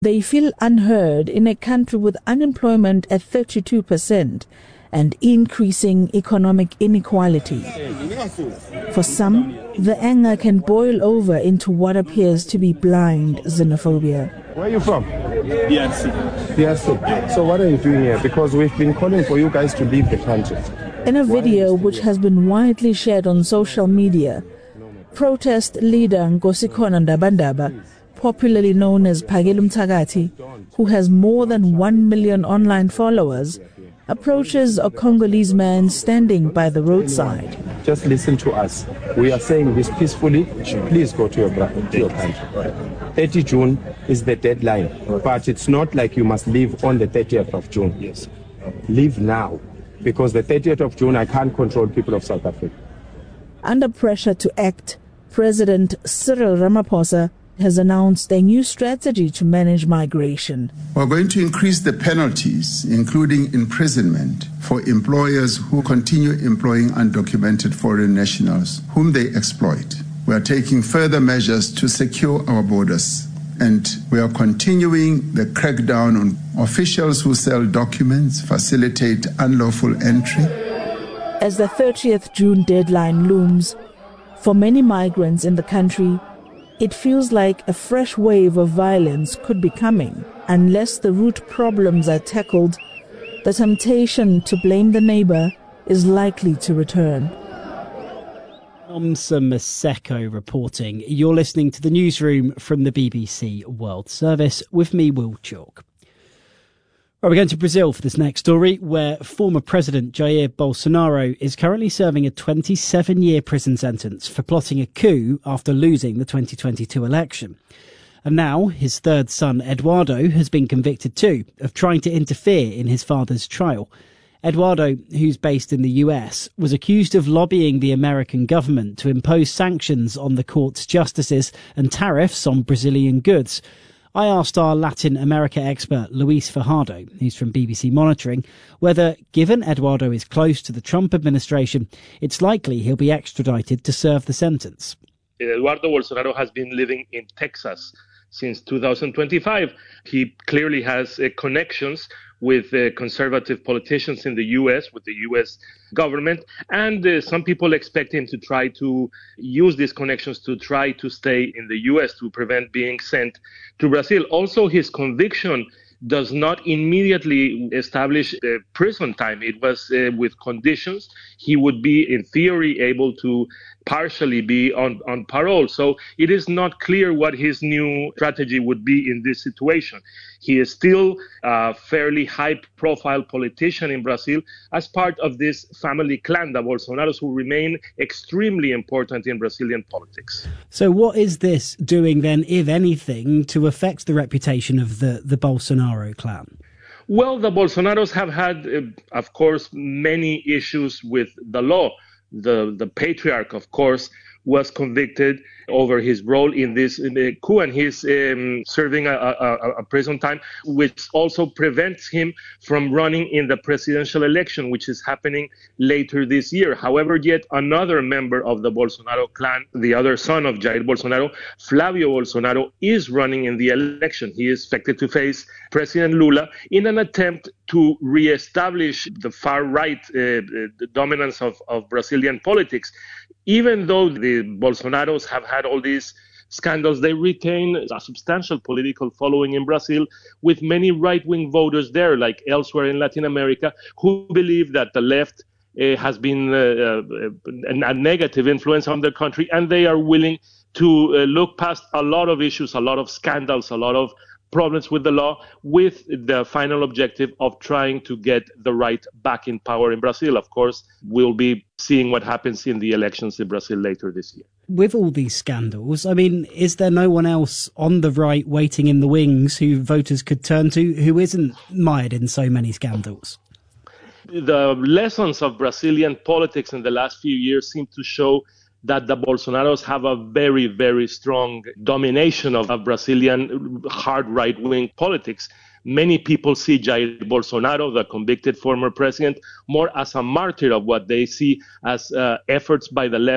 They feel unheard in a country with unemployment at 32% and increasing economic inequality. For some, the anger can boil over into what appears to be blind xenophobia. Where are you from? DRC. So what are you doing here? Because we've been calling for you guys to leave the country. In a video which has been widely shared on social media, protest leader Nkosikhona Ndabandaba, popularly known as Phakile Mthakathi, who has more than 1 million online followers, approaches a Congolese man standing by the roadside. Just listen to us. We are saying this peacefully. Please go to your country. 30 June is the deadline, but it's not like you must leave on the 30th of June. Yes. Leave now, because the 30th of June, I can't control people of South Africa. Under pressure to act, President Cyril Ramaphosa has announced a new strategy to manage migration. We're going to increase the penalties, including imprisonment, for employers who continue employing undocumented foreign nationals whom they exploit. We are taking further measures to secure our borders, and we are continuing the crackdown on officials who sell documents, facilitate unlawful entry. As the 30th June deadline looms, for many migrants in the country, it feels like a fresh wave of violence could be coming. Unless the root problems are tackled, the temptation to blame the neighbor is likely to return. Nomsa Maseko reporting. You're listening to the newsroom from the BBC World Service with me, Will Chalk. Right, we're going to Brazil for this next story, where former President Jair Bolsonaro is currently serving a 27-year prison sentence for plotting a coup after losing the 2022 election. And now his third son, Eduardo, has been convicted too of trying to interfere in his father's trial. Eduardo, who's based in the US, was accused of lobbying the American government to impose sanctions on the court's justices and tariffs on Brazilian goods. I asked our Latin America expert, Luis Fajardo, who's from BBC Monitoring, whether, given Eduardo is close to the Trump administration, it's likely he'll be extradited to serve the sentence. Eduardo Bolsonaro has been living in Texas since 2025. He clearly has connections with conservative politicians in the U.S., with the U.S. government, and some people expect him to try to use these connections to try to stay in the U.S. to prevent being sent to Brazil. Also, his conviction does not immediately establish prison time. It was with conditions. He would be, in theory, able to partially be on parole. So it is not clear what his new strategy would be in this situation. He is still a fairly high-profile politician in Brazil as part of this family clan, the Bolsonaros, who remain extremely important in Brazilian politics. So what is this doing then, if anything, to affect the reputation of the Bolsonaro clan? Well, the Bolsonaros have had, of course, many issues with the law. The patriarch, of course, was convicted over his role in this coup, and he's serving a prison time, which also prevents him from running in the presidential election, which is happening later this year. However, yet another member of the Bolsonaro clan, the other son of Jair Bolsonaro, Flavio Bolsonaro, is running in the election. He is expected to face President Lula in an attempt to reestablish the far-right dominance of Brazilian politics. Even though the Bolsonaros have had all these scandals, they retain a substantial political following in Brazil, with many right-wing voters there, like elsewhere in Latin America, who believe that the left has been a negative influence on their country, and they are willing to look past a lot of issues, a lot of scandals, a lot of problems with the law, with the final objective of trying to get the right back in power in Brazil. Of course, we'll be seeing what happens in the elections in Brazil later this year. With all these scandals, I mean, is there no one else on the right waiting in the wings who voters could turn to who isn't mired in so many scandals? The lessons of Brazilian politics in the last few years seem to show that the Bolsonaros have a very, very strong domination of Brazilian hard right-wing politics. Many people see Jair Bolsonaro, the convicted former president, more as a martyr of what they see as efforts by the left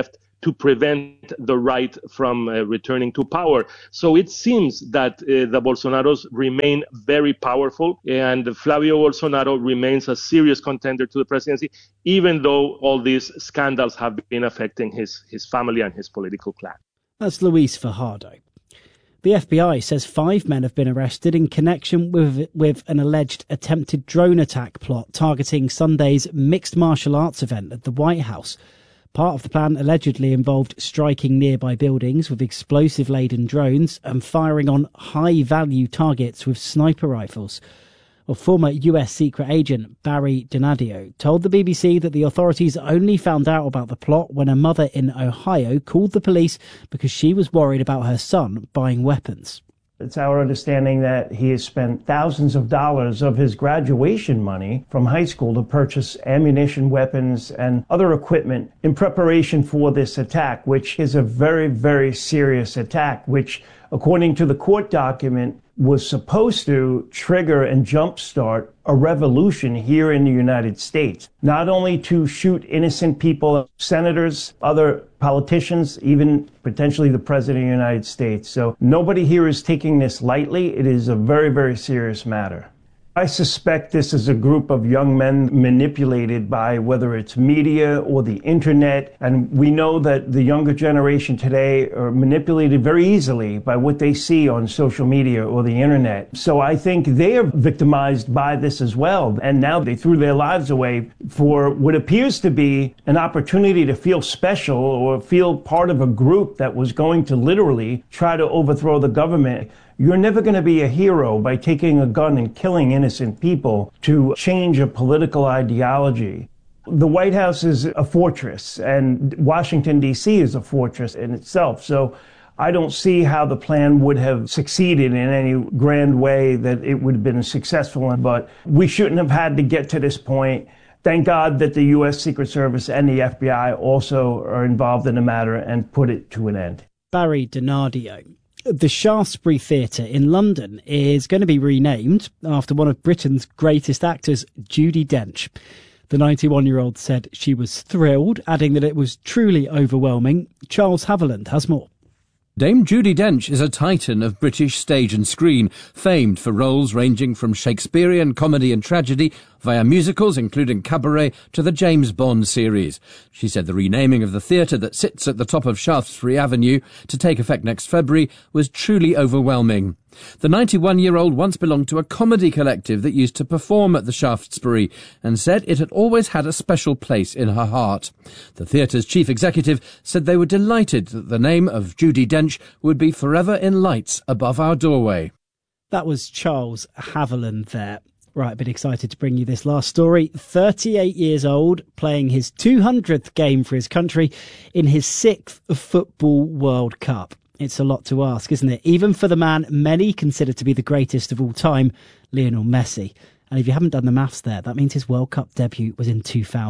to prevent the right from returning to power. So it seems that the Bolsonaros remain very powerful, and Flavio Bolsonaro remains a serious contender to the presidency, even though all these scandals have been affecting his family and his political clan. That's Luis Fajardo. The FBI says 5 men have been arrested in connection with an alleged attempted drone attack plot targeting Sunday's mixed martial arts event at the White House. Part of the plan allegedly involved striking nearby buildings with explosive-laden drones and firing on high-value targets with sniper rifles. A former US secret agent, Barry Donadio, told the BBC that the authorities only found out about the plot when a mother in Ohio called the police because she was worried about her son buying weapons. It's our understanding that he has spent thousands of dollars of his graduation money from high school to purchase ammunition, weapons, and other equipment in preparation for this attack, which is a very, very serious attack, which, according to the court document, was supposed to trigger and jumpstart a revolution here in the United States, not only to shoot innocent people, senators, other politicians, even potentially the President of the United States. So nobody here is taking this lightly. It is a very, very serious matter. I suspect this is a group of young men manipulated by whether it's media or the internet. And we know that the younger generation today are manipulated very easily by what they see on social media or the internet. So I think they are victimized by this as well. And now they threw their lives away for what appears to be an opportunity to feel special or feel part of a group that was going to literally try to overthrow the government. You're never going to be a hero by taking a gun and killing innocent people to change a political ideology. The White House is a fortress, and Washington, D.C. is a fortress in itself. So I don't see how the plan would have succeeded in any grand way that it would have been successful in. But we shouldn't have had to get to this point. Thank God that the U.S. Secret Service and the FBI also are involved in the matter and put it to an end. Barry Donadio. The Shaftesbury Theatre in London is going to be renamed after one of Britain's greatest actors, Judi Dench. The 91-year-old said she was thrilled, adding that it was truly overwhelming. Charles Haviland has more. Dame Judi Dench is a titan of British stage and screen, famed for roles ranging from Shakespearean comedy and tragedy via musicals including Cabaret to the James Bond series. She said the renaming of the theatre that sits at the top of Shaftesbury Avenue to take effect next February was truly overwhelming. The 91-year-old once belonged to a comedy collective that used to perform at the Shaftesbury and said it had always had a special place in her heart. The theatre's chief executive said they were delighted that the name of Judi Dench would be forever in lights above our doorway. That was Charles Haviland there. Right, a bit excited to bring you this last story. 38 years old, playing his 200th game for his country in his 6th Football World Cup. It's a lot to ask, isn't it? Even for the man many consider to be the greatest of all time, Lionel Messi. And if you haven't done the maths there, that means his World Cup debut was in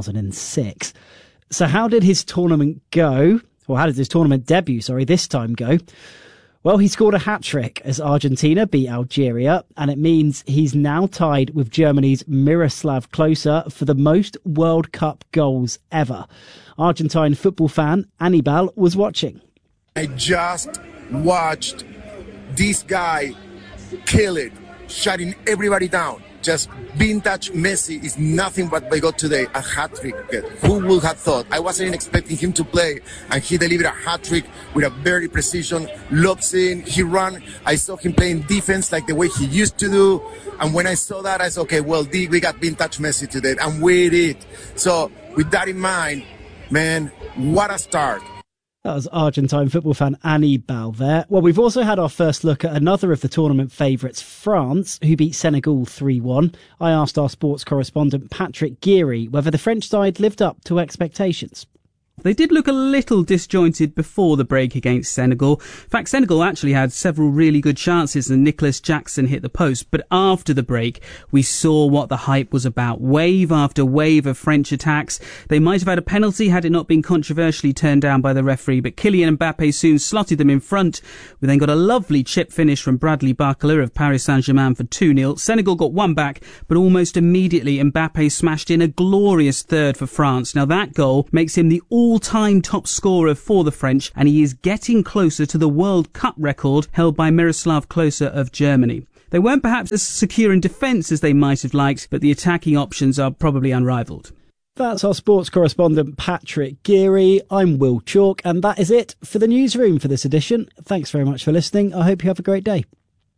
2006. So how did his tournament go? Or how did his tournament debut, this time go? Well, he scored a hat-trick as Argentina beat Algeria, and it means he's now tied with Germany's Miroslav Klose for the most World Cup goals ever. Argentine football fan Anibal was watching. I just watched this guy kill it, shutting everybody down. Just vintage Messi is nothing but by God today, a hat-trick. Who would have thought? I wasn't even expecting him to play, and he delivered a hat-trick with a very precision, lobs in, he ran. I saw him playing defense like the way he used to do, and when I saw that, I said, okay, well, we got vintage Messi today, and we did. So with that in mind, man, what a start. That was Argentine football fan Anibal there. Well, we've also had our first look at another of the tournament favourites, France, who beat Senegal 3-1. I asked our sports correspondent Patrick Geary whether the French side lived up to expectations. They did look a little disjointed before the break against Senegal. In fact, Senegal actually had several really good chances and Nicholas Jackson hit the post. But after the break, we saw what the hype was about. Wave after wave of French attacks. They might have had a penalty had it not been controversially turned down by the referee, but Kylian Mbappe soon slotted them in front. We then got a lovely chip finish from Bradley Barcola of Paris Saint-Germain for 2-0. Senegal got one back, but almost immediately Mbappe smashed in a glorious third for France. Now that goal makes him the all all-time top scorer for the French, and he is getting closer to the World Cup record held by Miroslav Klose of Germany. They weren't perhaps as secure in defence as they might have liked, but the attacking options are probably unrivalled. That's our sports correspondent Patrick Geary. I'm Will Chalk, and that is it for the newsroom for this edition. Thanks very much for listening. I hope you have a great day.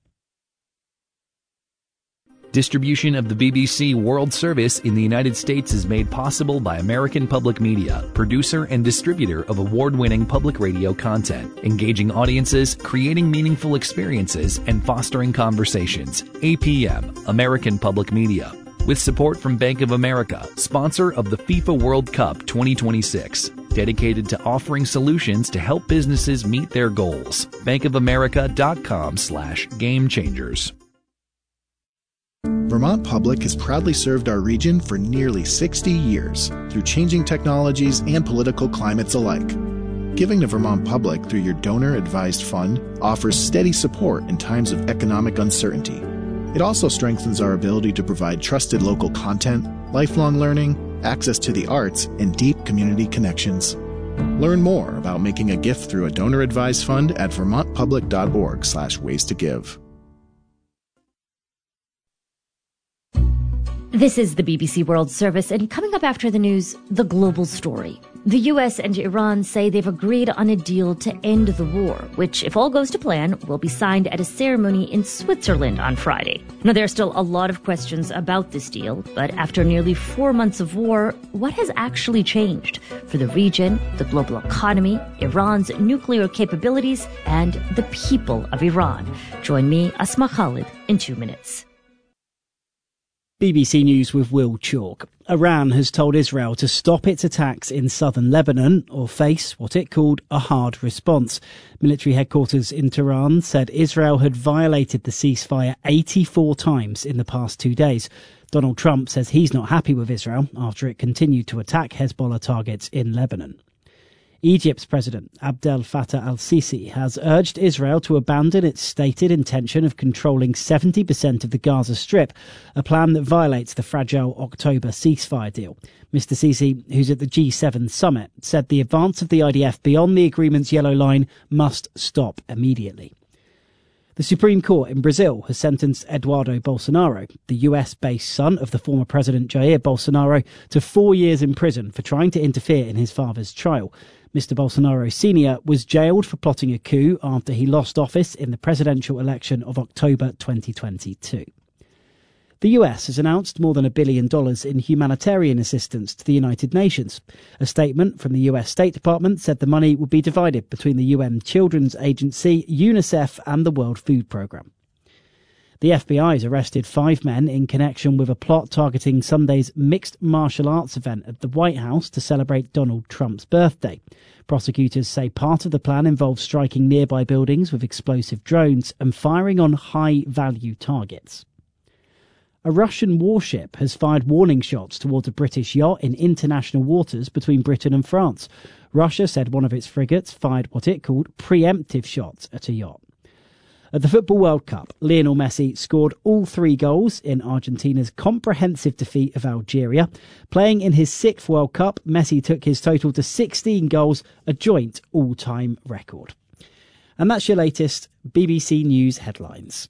Distribution of the BBC World Service in the United States is made possible by American Public Media, producer and distributor of award-winning public radio content, engaging audiences, creating meaningful experiences, and fostering conversations. APM, American Public Media. With support from Bank of America, sponsor of the FIFA World Cup 2026, dedicated to offering solutions to help businesses meet their goals. bankofamerica.com/gamechangers. Vermont Public has proudly served our region for nearly 60 years through changing technologies and political climates alike. Giving to Vermont Public through your donor-advised fund offers steady support in times of economic uncertainty. It also strengthens our ability to provide trusted local content, lifelong learning, access to the arts, and deep community connections. Learn more about making a gift through a donor-advised fund at vermontpublic.org/ways to give. This is the BBC World Service, and coming up after the news, the global story. The US and Iran say they've agreed on a deal to end the war, which, if all goes to plan, will be signed at a ceremony in Switzerland on Friday. Now, there are still a lot of questions about this deal, but after nearly 4 months of war, what has actually changed for the region, the global economy, Iran's nuclear capabilities, and the people of Iran? Join me, Asma Khalid, in 2 minutes. BBC News with Will Chalk. Iran has told Israel to stop its attacks in southern Lebanon or face what it called a hard response. Military headquarters in Tehran said Israel had violated the ceasefire 84 times in the past 2 days. Donald Trump says he's not happy with Israel after it continued to attack Hezbollah targets in Lebanon. Egypt's President Abdel Fattah al-Sisi has urged Israel to abandon its stated intention of controlling 70% of the Gaza Strip, a plan that violates the fragile October ceasefire deal. Mr. Sisi, who's at the G7 summit, said the advance of the IDF beyond the agreement's yellow line must stop immediately. The Supreme Court in Brazil has sentenced Eduardo Bolsonaro, the US-based son of the former President Jair Bolsonaro, to 4 years in prison for trying to interfere in his father's trial. Mr. Bolsonaro Sr. was jailed for plotting a coup after he lost office in the presidential election of October 2022. The US has announced more than $1 billion in humanitarian assistance to the United Nations. A statement from the US State Department said the money would be divided between the UN Children's Agency, UNICEF and the World Food Programme. The FBI has arrested 5 men in connection with a plot targeting Sunday's mixed martial arts event at the White House to celebrate Donald Trump's birthday. Prosecutors say part of the plan involves striking nearby buildings with explosive drones and firing on high-value targets. A Russian warship has fired warning shots towards a British yacht in international waters between Britain and France. Russia said one of its frigates fired what it called preemptive shots at a yacht. At the Football World Cup, Lionel Messi scored all 3 goals in Argentina's comprehensive defeat of Algeria. Playing in his 6th World Cup, Messi took his total to 16 goals, a joint all-time record. And that's your latest BBC News headlines.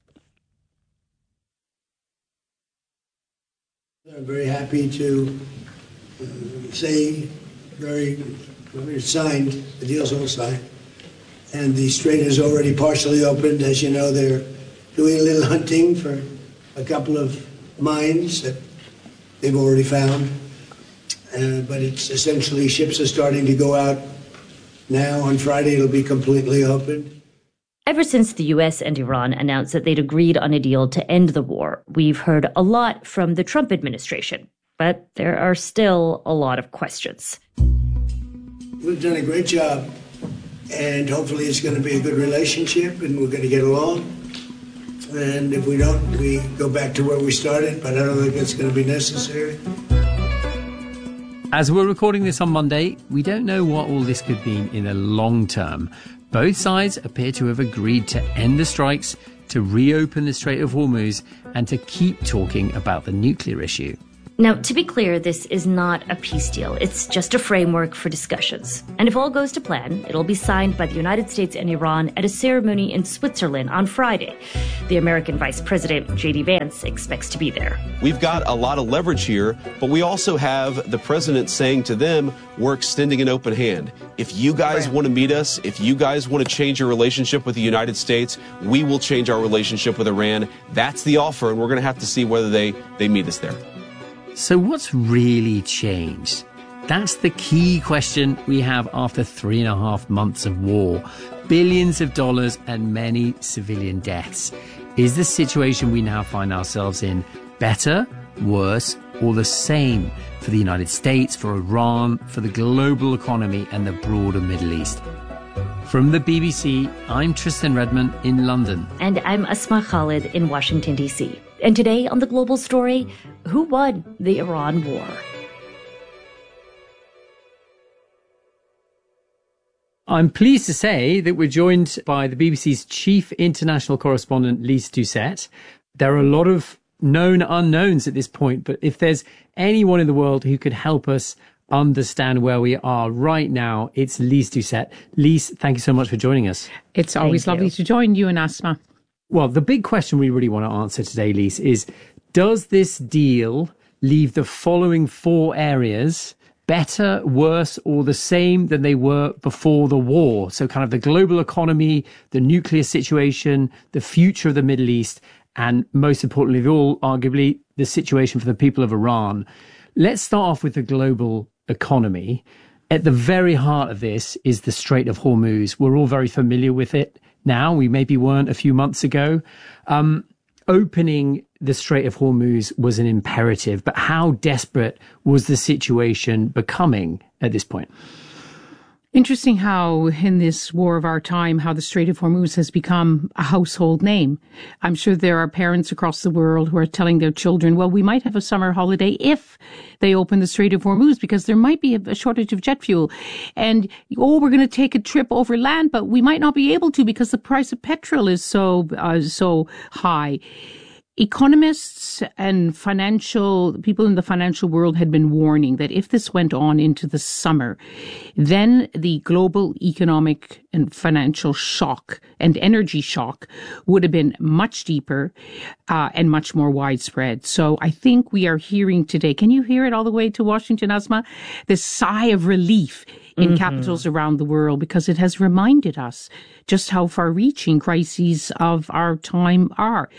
I'm very happy to say it's signed, the deal's all signed. And the strait is already partially opened. As you know, they're doing a little hunting for a couple of mines that they've already found. But it's essentially ships are starting to go out now. On Friday, it'll be completely open. Ever since the US and Iran announced that they'd agreed on a deal to end the war, we've heard a lot from the Trump administration. But there are still a lot of questions. We've done a great job. And hopefully it's going to be a good relationship and we're going to get along. And if we don't, we go back to where we started, but I don't think that's going to be necessary. As we're recording this on Monday, we don't know what all this could mean in the long term. Both sides appear to have agreed to end the strikes, to reopen the Strait of Hormuz, and to keep talking about the nuclear issue. Now, to be clear, this is not a peace deal. It's just a framework for discussions. And if all goes to plan, it'll be signed by the United States and Iran at a ceremony in Switzerland on Friday. The American Vice President, J.D. Vance, expects to be there. We've got a lot of leverage here, but we also have the president saying to them, we're extending an open hand. If you guys want to meet us, if you guys want to change your relationship with the United States, we will change our relationship with Iran. That's the offer, and we're going to have to see whether they meet us there. So what's really changed? That's the key question we have after 3.5 months of war, billions of dollars and many civilian deaths. Is the situation we now find ourselves in better, worse, or the same for the United States, for Iran, for the global economy and the broader Middle East? From the BBC, I'm Tristan Redmond in London. And I'm Asma Khalid in Washington, D.C. And today on The Global Story, who won the Iran war? I'm pleased to say that we're joined by the BBC's chief international correspondent, Lise Doucet. There are a lot of known unknowns at this point, but if there's anyone in the world who could help us understand where we are right now, it's Lise Doucet. Lise, thank you so much for joining us. It's always lovely to join you and Asma. Well, the big question we really want to answer today, Lise, is does this deal leave the following 4 areas better, worse, or the same than they were before the war? So kind of the global economy, the nuclear situation, the future of the Middle East, and most importantly of all, arguably, the situation for the people of Iran. Let's start off with the global economy. At the very heart of this is the Strait of Hormuz. We're all very familiar with it now. We maybe weren't a few months ago. Opening the Strait of Hormuz was an imperative, but how desperate was the situation becoming at this point? Interesting how in this war of our time, how the Strait of Hormuz has become a household name. I'm sure there are parents across the world who are telling their children, well, we might have a summer holiday if they open the Strait of Hormuz because there might be a shortage of jet fuel. And, we're going to take a trip over land, but we might not be able to because the price of petrol is so high. Economists and people in the financial world had been warning that if this went on into the summer, then the global economic and financial shock and energy shock would have been much deeper and much more widespread. So I think we are hearing today, can you hear it all the way to Washington, Asma? This sigh of relief in capitals around the world, because it has reminded us just how far-reaching crises of our time are.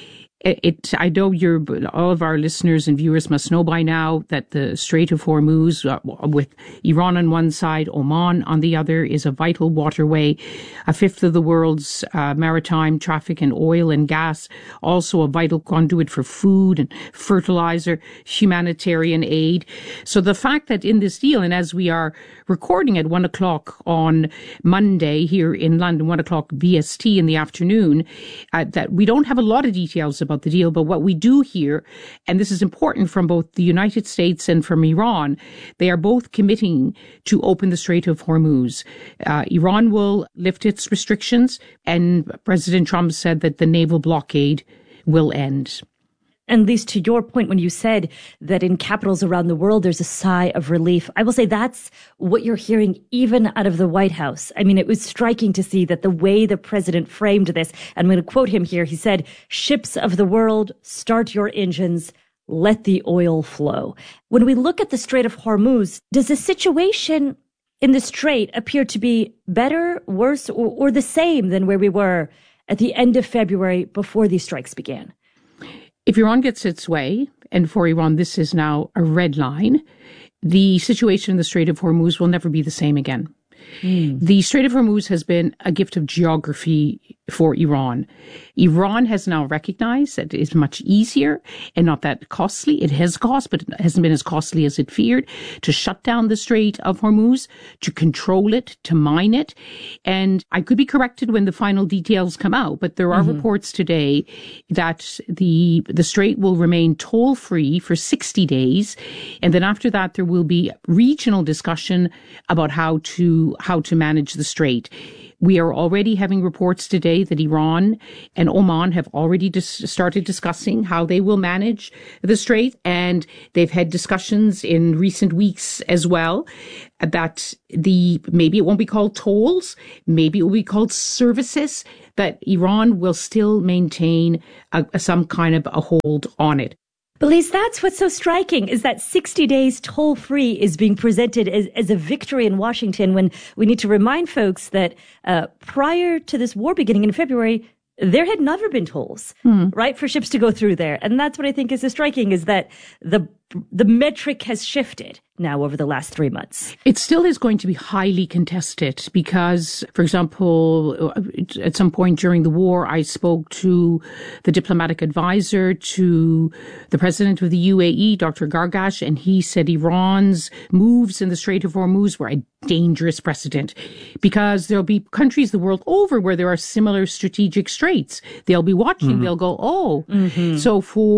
I know all of our listeners and viewers must know by now that the Strait of Hormuz, with Iran on one side, Oman on the other, is a vital waterway, 1/5 of the world's maritime traffic in oil and gas, also a vital conduit for food and fertilizer, humanitarian aid. So the fact that in this deal, and as we are recording at 1 o'clock on Monday here in London, 1 o'clock BST in the afternoon, that we don't have a lot of details about the deal, but what we do hear, and this is important from both the United States and from Iran, they are both committing to open the Strait of Hormuz. Iran will lift its restrictions, and President Trump said that the naval blockade will end. And Lise, to your point, when you said that in capitals around the world, there's a sigh of relief, I will say that's what you're hearing even out of the White House. I mean, it was striking to see that the way the president framed this, and I'm going to quote him here, he said, "Ships of the world, start your engines, let the oil flow." When we look at the Strait of Hormuz, does the situation in the Strait appear to be better, worse, or the same than where we were at the end of February before these strikes began? If Iran gets its way, and for Iran this is now a red line, the situation in the Strait of Hormuz will never be the same again. The Strait of Hormuz has been a gift of geography for Iran. Iran has now recognized that it's much easier and not that costly. It has cost, but it hasn't been as costly as it feared to shut down the Strait of Hormuz, to control it, to mine it. And I could be corrected when the final details come out, but there are reports today that the Strait will remain toll-free for 60 days. And then after that, there will be regional discussion about how to manage the Strait. We are already having reports today that Iran and Oman have already started discussing how they will manage the strait. And they've had discussions in recent weeks as well that maybe it won't be called tolls, maybe it will be called services, that Iran will still maintain some kind of a hold on it. But Lise, that's what's so striking, is that 60 days toll-free is being presented as a victory in Washington, when we need to remind folks that prior to this war beginning in February, there had never been tolls, right, for ships to go through there. And that's what I think is so striking, is that the metric has shifted now over the last 3 months. It still is going to be highly contested because, for example, at some point during the war, I spoke to the diplomatic advisor to the president of the UAE, Dr. Gargash, and he said Iran's moves in the Strait of Hormuz were a dangerous precedent because there'll be countries the world over where there are similar strategic straits. They'll be watching, they'll go, So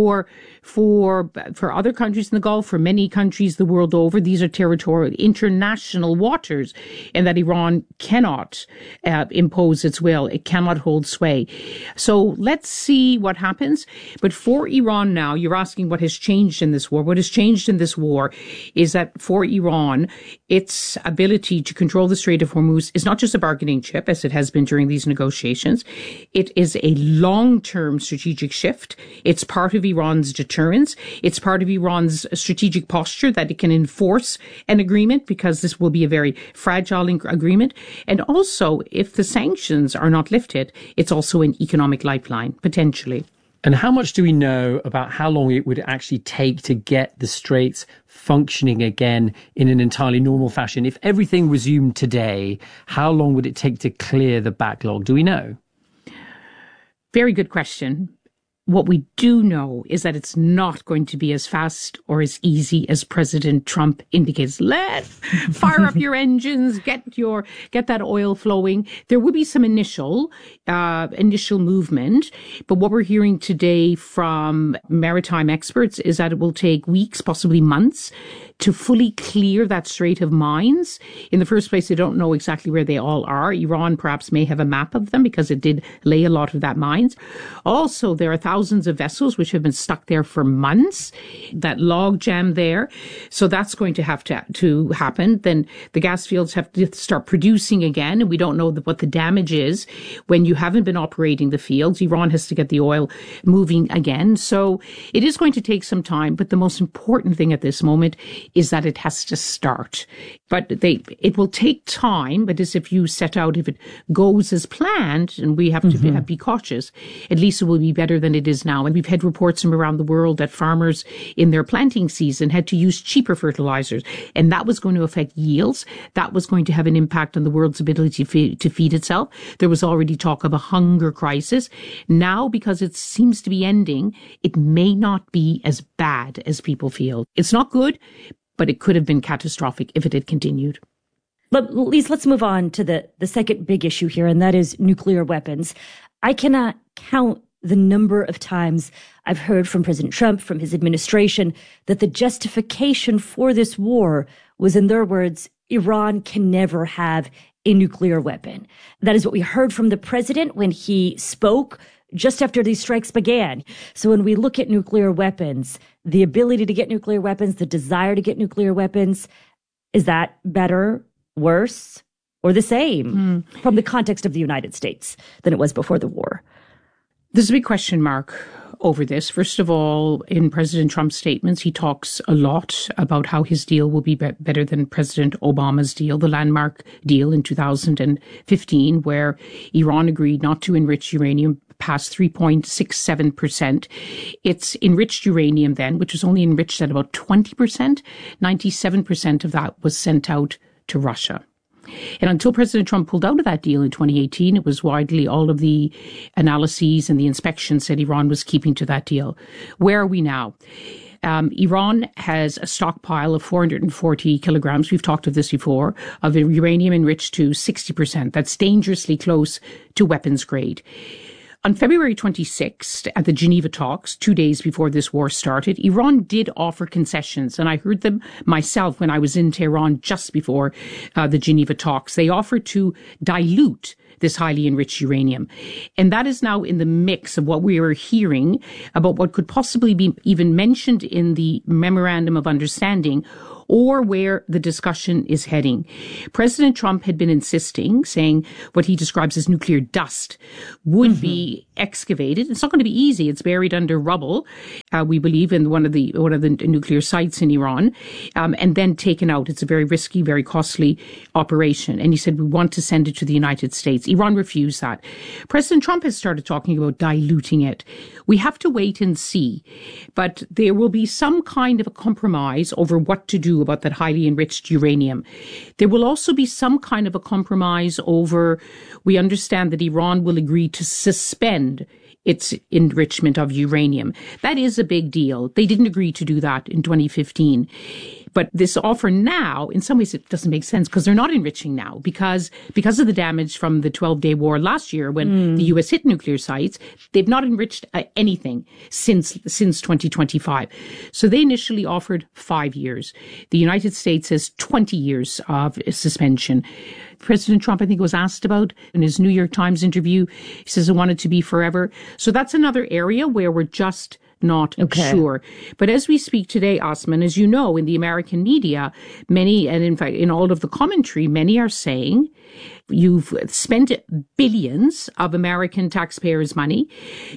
for other countries in the Gulf, for many countries the world over, these are territorial, international waters, and that Iran cannot impose its will. It cannot hold sway. So let's see what happens. But for Iran now, you're asking what has changed in this war. What has changed in this war is that for Iran, its ability to control the Strait of Hormuz is not just a bargaining chip, as it has been during these negotiations. It is a long-term strategic shift. It's part of Iran's deterrence. It's part of Iran's strategic posture that it can enforce an agreement, because this will be a very fragile agreement. And also, if the sanctions are not lifted, it's also an economic lifeline, potentially. And how much do we know about how long it would actually take to get the straits functioning again in an entirely normal fashion? If everything resumed today, how long would it take to clear the backlog? Do we know? Very good question. What we do know is that it's not going to be as fast or as easy as President Trump indicates. Let's fire up your engines, get that oil flowing. There will be some initial movement, but what we're hearing today from maritime experts is that it will take weeks, possibly months, to fully clear that strait of mines. In the first place, they don't know exactly where they all are. Iran perhaps may have a map of them because it did lay a lot of that mines. Also, there are thousands of vessels which have been stuck there for months, that log jam there. So that's going to have to happen. Then the gas fields have to start producing again, and we don't know what the damage is when you haven't been operating the fields. Iran has to get the oil moving again. So it is going to take some time, but the most important thing at this moment is that it has to start. But it will take time, but as if you set out, if it goes as planned, and we have to be cautious, at least it will be better than it is now. And we've had reports from around the world that farmers in their planting season had to use cheaper fertilizers, and that was going to affect yields. That was going to have an impact on the world's ability to feed itself. There was already talk of a hunger crisis. Now, because it seems to be ending, it may not be as bad as people feel. It's not good, but it could have been catastrophic if it had continued. But Lise, let's move on to the second big issue here, and that is nuclear weapons. I cannot count the number of times I've heard from President Trump, from his administration, that the justification for this war was, in their words, Iran can never have a nuclear weapon. That is what we heard from the president when he spoke just after these strikes began. So when we look at nuclear weapons, the ability to get nuclear weapons, the desire to get nuclear weapons, is that better, worse, or the same from the context of the United States than it was before the war? There's a big question mark over this. First of all, in President Trump's statements, he talks a lot about how his deal will be better than President Obama's deal, the landmark deal in 2015, where Iran agreed not to enrich uranium past 3.67%. It's enriched uranium then, which was only enriched at about 20%. 97% of that was sent out to Russia. And until President Trump pulled out of that deal in 2018, it was widely, all of the analyses and the inspections said Iran was keeping to that deal. Where are we now? Iran has a stockpile of 440 kilograms, we've talked of this before, of uranium enriched to 60%. That's dangerously close to weapons grade. On February 26th, at the Geneva talks, 2 days before this war started, Iran did offer concessions, and I heard them myself when I was in Tehran just before the Geneva talks. They offered to dilute this highly enriched uranium. And that is now in the mix of what we are hearing about what could possibly be even mentioned in the Memorandum of Understanding, or where the discussion is heading. President Trump had been insisting, saying what he describes as nuclear dust would be excavated. It's not going to be easy. It's buried under rubble, we believe, in one of the nuclear sites in Iran, and then taken out. It's a very risky, very costly operation. And he said, we want to send it to the United States. Iran refused that. President Trump has started talking about diluting it. We have to wait and see. But there will be some kind of a compromise over what to do about that highly enriched uranium. There will also be some kind of a compromise over, we understand that Iran will agree to suspend its enrichment of uranium. That is a big deal. They didn't agree to do that in 2015. But this offer now, in some ways, it doesn't make sense because they're not enriching now because of the damage from the 12-day war last year when the U.S. hit nuclear sites. They've not enriched anything since 2025. So they initially offered 5 years. The United States has 20 years of suspension. President Trump, I think, was asked about in his New York Times interview. He says it wanted to be forever. So that's another area where we're just not sure. But as we speak today, Osman, as you know, in the American media, many, and in fact, in all of the commentary, many are saying you've spent billions of American taxpayers' money.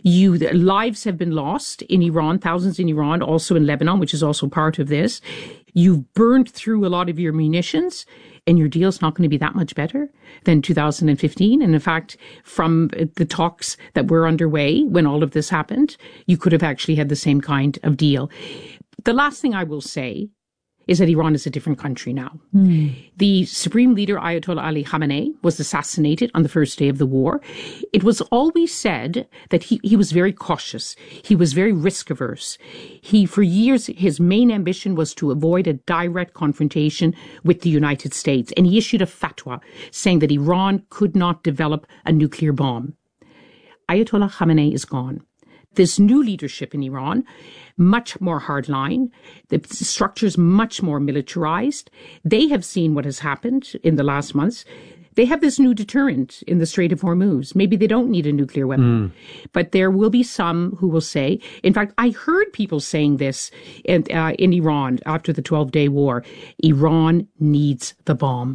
Lives have been lost in Iran, thousands in Iran, also in Lebanon, which is also part of this. You've burned through a lot of your munitions, and your deal's not going to be that much better than 2015. And in fact, from the talks that were underway when all of this happened, you could have actually had the same kind of deal. The last thing I will say is that Iran is a different country now. The supreme leader, Ayatollah Ali Khamenei, was assassinated on the first day of the war. It was always said that he was very cautious. He was very risk averse. For years, his main ambition was to avoid a direct confrontation with the United States. And he issued a fatwa saying that Iran could not develop a nuclear bomb. Ayatollah Khamenei is gone. This new leadership in Iran, much more hardline, the structure's much more militarized. They have seen what has happened in the last months. They have this new deterrent in the Strait of Hormuz. Maybe they don't need a nuclear weapon. But there will be some who will say, in fact, I heard people saying this in Iran after the 12-day war, Iran needs the bomb.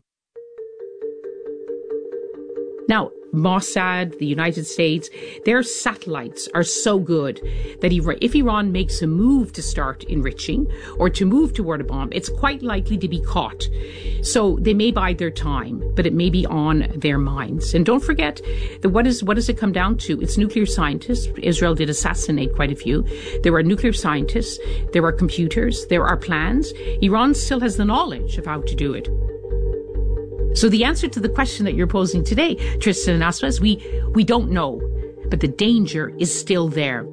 Now, Mossad, the United States, their satellites are so good that if Iran makes a move to start enriching or to move toward a bomb, it's quite likely to be caught. So they may bide their time, but it may be on their minds. And don't forget that what does it come down to? It's nuclear scientists. Israel did assassinate quite a few. There are nuclear scientists. There are computers. There are plans. Iran still has the knowledge of how to do it. So the answer to the question that you're posing today, Tristan and Asma, is we don't know, but the danger is still there.